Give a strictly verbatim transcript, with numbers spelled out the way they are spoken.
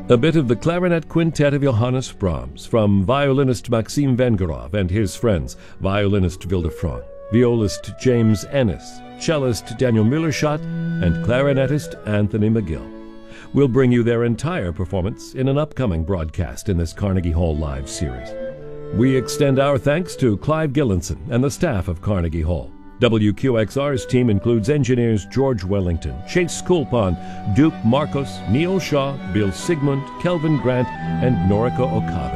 A bit of the clarinet quintet of Johannes Brahms, from violinist Maxim Vengerov and his friends, violinist Wildefranc, violist James Ennis, cellist Daniel Müllerschott, and clarinetist Anthony McGill. We'll bring you their entire performance in an upcoming broadcast in this Carnegie Hall Live series. We extend our thanks to Clive Gillinson and the staff of Carnegie Hall. W Q X R's team includes engineers George Wellington, Chase Coulpon, Duke Marcos, Neil Shaw, Bill Sigmund, Kelvin Grant, and Noriko Okabe.